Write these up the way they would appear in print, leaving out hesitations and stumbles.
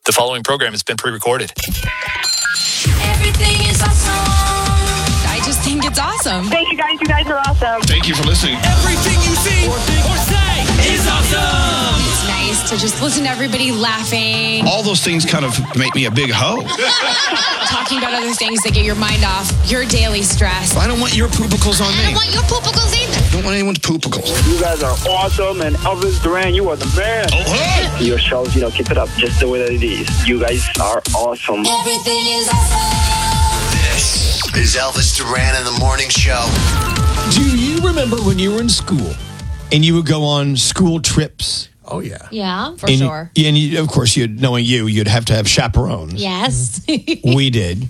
The following program has been pre-recorded. Everything is awesome. I just think it's awesome. Thank you guys. You guys are awesome. Thank you for listening. Everything you see or think or say is awesome. It's nice to just listen to everybody laughing, All those things kind of make me a big hoe. talking about other things that get your mind off your daily stress. I don't want your poopicles on I me. don't want your poopicles either. I don't want anyone's poopicles. You guys are awesome, and Elvis Duran, you are the man. Oh, hey! Your shows, keep it up just the way that it is. You guys are awesome. Everything is awesome. This is Elvis Duran in the Morning Show. Do you remember when you were in school and you would go on school trips? Oh, yeah. Yeah. For sure. And you, of course, knowing you'd have to have chaperones. Yes. We did.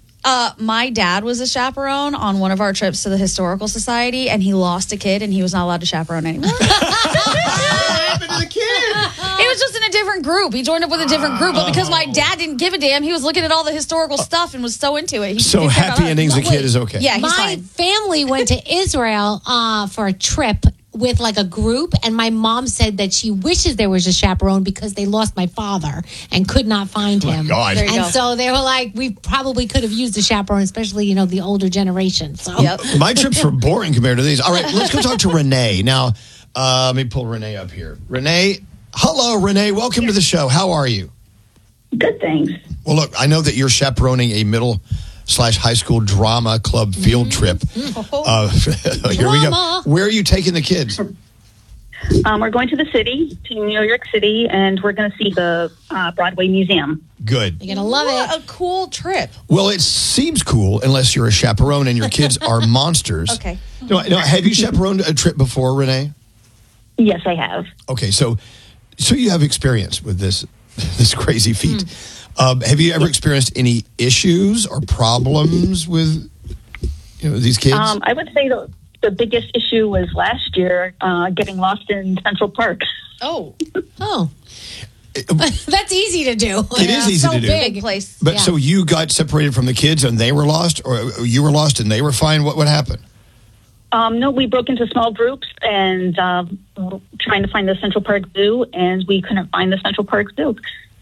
My dad was a chaperone on one of our trips to the Historical Society, and he lost a kid, and he was not allowed to chaperone anymore. What happened to the kid? He was just in a different group. He joined up with a different group, but because my dad didn't give a damn, he was looking at all the historical stuff and was so into it. So happy endings, the kid is okay. Yeah, he's My fine. family went to Israel for a trip with like a group, and my mom said that she wishes there was a chaperone because they lost my father and could not find him. God. There you And go. so they were like, we probably could have used a chaperone, especially, the older generation. So Yep. My trips were boring compared to these. All right, let's go talk to Renee. Now, let me pull Renee up here. Renee, hello, Renee. Welcome to the show. How are you? Good, thanks. Well, look, I know that you're chaperoning a middle/high school drama club field trip. Here we go. Drama. Where are you taking the kids? We're going to the city, to New York City, and we're going to see the Broadway Museum. Good. you're going to love it. What a cool trip. Well, it seems cool unless you're a chaperone and your kids are monsters. Okay. No, have you chaperoned a trip before, Renee? Yes, I have. Okay, so you have experience with this crazy feat. Have you ever experienced any issues or problems with these kids? I would say the biggest issue was last year getting lost in Central Park. Oh, Oh. That's easy to do. It is easy so to do. big. big place. But yeah. so you got separated from the kids and they were lost, or you were lost and they were fine? What happened? No, we broke into small groups and trying to find the Central Park Zoo, and we couldn't find the Central Park Zoo.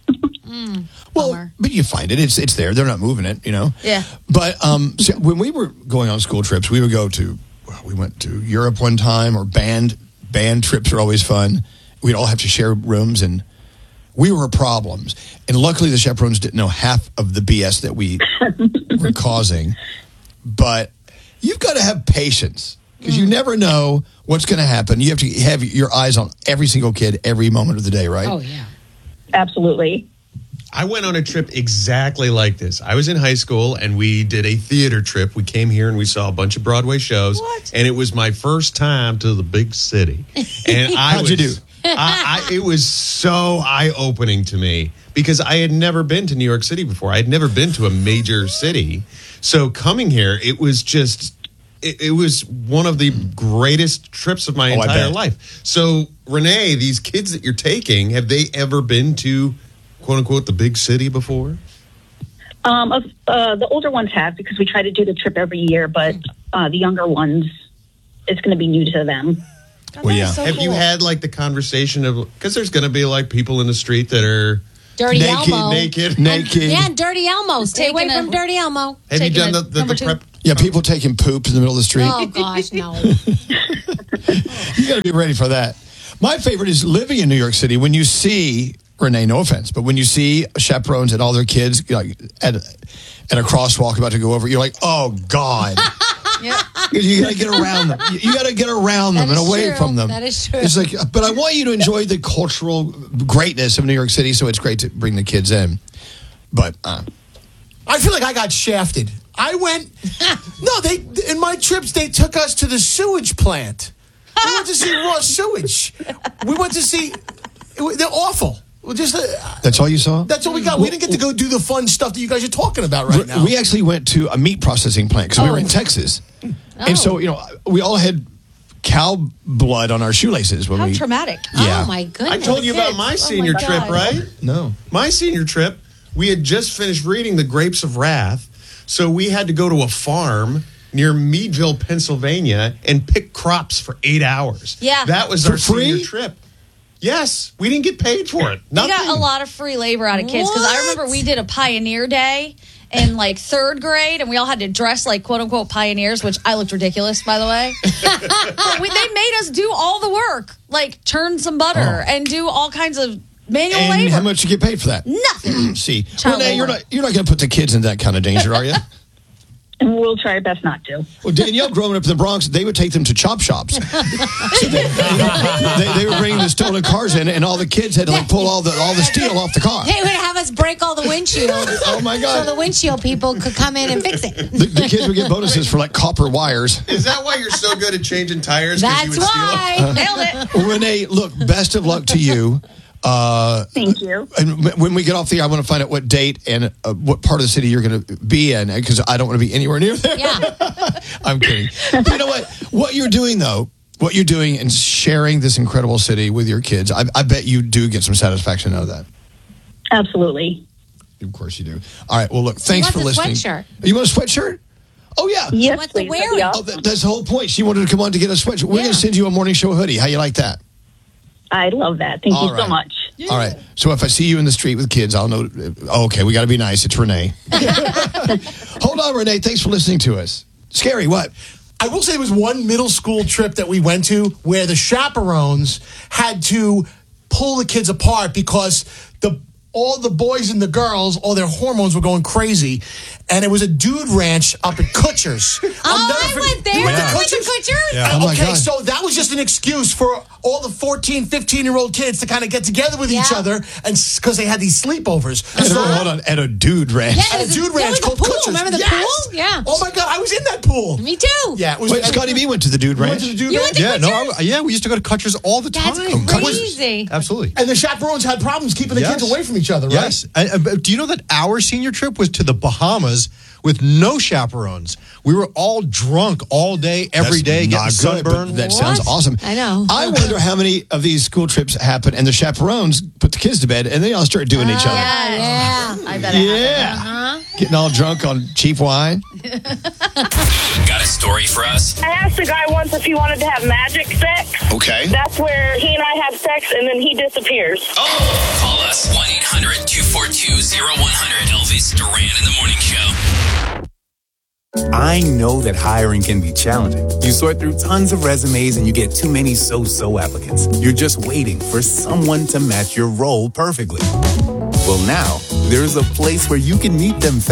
Well, Bummer. but you find it. It's there. They're not moving it, Yeah. But so when we were going on school trips, we went to Europe one time, or band trips are always fun. We'd all have to share rooms, and we were problems. And luckily, the chaperones didn't know half of the BS that we were causing. But you've got to have patience, because you never know what's going to happen. You have to have your eyes on every single kid every moment of the day, right? Oh, yeah. Absolutely. I went on a trip exactly like this. I was in high school, and we did a theater trip. We came here, and we saw a bunch of Broadway shows. What? And it was my first time to the big city. And How'd you do? It was so eye-opening to me, because I had never been to New York City before. I had never been to a major city. So coming here, it was just... It was one of the greatest trips of my I entire bet. life. So, Renee, these kids that you're taking, have they ever been to, quote unquote, the big city before? The older ones have, because we try to do the trip every year, but the younger ones, it's going to be new to them. Well, yeah. So Have you cool. had like the conversation of, because there's going to be like people in the street that are Dirty Elmo. naked. Yeah, and Dirty Elmo. Stay away Taking from a- Dirty Elmo. Have you Taking done it, the number two. prep? Yeah, people taking poops in the middle of the street. Oh, gosh, no. You got to be ready for that. My favorite is living in New York City. When you see, Renee, no offense, but when you see chaperones and all their kids at a crosswalk about to go over, you're like, oh, God. Because you got to get around them. You got to get around them That and is away true. from them. That is true. It's like, but I want you to enjoy the cultural greatness of New York City, so it's great to bring the kids in. But I feel like I got shafted. I went. In my trips, they took us to the sewage plant. We went to see raw sewage. We went to see. They're awful. that's all you saw? That's all we got. We didn't get to go do the fun stuff that you guys are talking about right now. We actually went to a meat processing plant because we were in Texas. And so, we all had cow blood on our shoelaces when How we... traumatic. Yeah. Oh, my goodness. I told you about my senior my trip, God. right? No. My senior trip, we had just finished reading The Grapes of Wrath, so we had to go to a farm near Meadville, Pennsylvania, and pick crops for 8 hours. Yeah. That was For our free? senior trip. Yes, we didn't get paid for it. We Nothing. got a lot of free labor out of kids because I remember we did a Pioneer Day in like third grade, and we all had to dress like quote unquote pioneers, which I looked ridiculous, by the way. But they made us do all the work, like churn some butter and do all kinds of manual And labor. how much you get paid for that? Nothing. See, Child Renee, labor. you're not going to put the kids in that kind of danger, are you? And we'll try our best not to. Well, Danielle, growing up in the Bronx, they would take them to chop shops. So they were bringing the stolen cars in, and all the kids had to like pull all the steel off the car. They would have us break all the windshields. Oh my God! So the windshield people could come in and fix it. The kids would get bonuses for like copper wires. Is that why you're so good at changing tires? 'Cause you That's would steal them? why. Nailed it. Well, Renee, look, best of luck to you. Thank you. And when we get off the air, I want to find out what date and what part of the city you're going to be in, because I don't want to be anywhere near there. Yeah. I'm kidding. But you know what? What you're doing, though, what you're doing and sharing this incredible city with your kids, I bet you do get some satisfaction out of that. Absolutely. Of course you do. All right. Well, look, thanks for wants a listening. sweatshirt. You want a sweatshirt? Oh, yeah. Yes, wants to please. wear That'd be it. Oh, awesome. that's the whole point. She wanted to come on to get a sweatshirt. We're going to send you a morning show hoodie. How you like that? I love that. Thank All you so right. much. All right. So if I see you in the street with kids, I'll know. Oh, okay, we got to be nice. It's Renee. Hold on, Renee. Thanks for listening to us. Scary, what? I will say there was one middle school trip that we went to where the chaperones had to pull the kids apart because all the boys and the girls, all their hormones were going crazy. And it was a dude ranch up at Kutcher's. I went there. You went to I went to Kutcher's? Kutcher's? Yeah. Oh, my Okay, God. so that was just an excuse for all the 14, 15-year-old kids to kind of get together with each Yeah. other and because they had these sleepovers. Hold on. At a dude ranch. Yeah, At a dude ranch called pool. Kutcher's. Remember the Yes. pool? Yeah. Oh, my God. I was in that pool. Me too. Yeah. It was, Wait, Scotty B went to the dude You went ranch. to the dude You ranch? went to Kutcher's? Yeah, we used to go to Kutcher's all the That's time. crazy. Absolutely. And the chaperones had problems keeping the kids away from each other, right? Yes. But do you know that our senior trip was to the Bahamas with no chaperones? We were all drunk all day, every day, getting Not good, but sunburned. that sounds awesome. I know. I wonder how many of these school trips happen and the chaperones put the kids to bed and they all start doing each other. Yeah. I bet it Yeah. happened. Getting all drunk on cheap wine. Got a story for us? I asked a guy once if he wanted to have magic sex. Okay. That's where he and I have sex and then he disappears. Call us 1-800-242-0100. Elvis Duran in the Morning Show. I know that hiring can be challenging. You sort through tons of resumes and you get too many so-so applicants. You're just waiting for someone to match your role perfectly. Well, now, there's a place where you can meet them